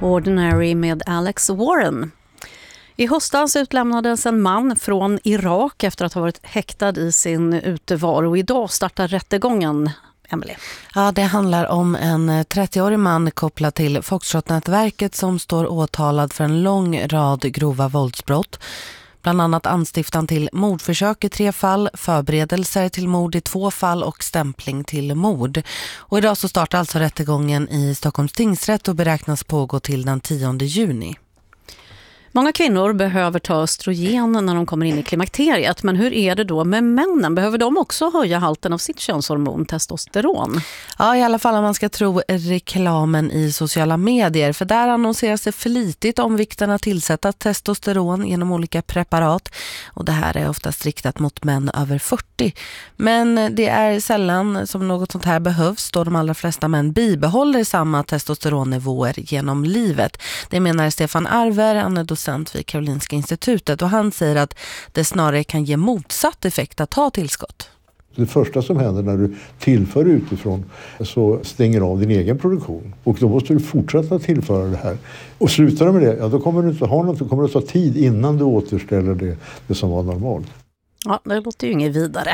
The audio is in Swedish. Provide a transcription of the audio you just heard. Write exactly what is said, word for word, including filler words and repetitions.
Ordinary med Alex Warren. I höstas utlämnades en man från Irak efter att ha varit häktad i sin utevaro. Och idag startar rättegången, Emily. Ja, det handlar om en trettioårig man kopplad till Foxtrot-nätverket som står åtalad för en lång rad grova våldsbrott. Bland annat anstiftan till mordförsök i tre fall, förberedelser till mord i två fall och stämpling till mord. Och idag så startar alltså rättegången i Stockholms tingsrätt och beräknas pågå till den tionde juni. Många kvinnor behöver ta östrogen när de kommer in i klimakteriet. Men hur är det då med männen? Behöver de också höja halten av sitt könshormon, testosteron? Ja, i alla fall om man ska tro reklamen i sociala medier. För där annonseras det flitigt om vikten att tillsätta testosteron genom olika preparat. Och det här är oftast riktat mot män över fyrtio. Men det är sällan som något sånt här behövs då de allra flesta män bibehåller samma testosteronnivåer genom livet. Det menar Stefan Arver, han är docent vid Karolinska institutet, och han säger att det snarare kan ge motsatt effekt att ta tillskott. Det första som händer när du tillför utifrån så stänger av din egen produktion. Och då måste du fortsätta tillföra det här. Och slutar du med det, ja, då kommer du inte ha något, då kommer det ta tid innan du återställer det, det som var normalt. Ja, det låter ju inget vidare.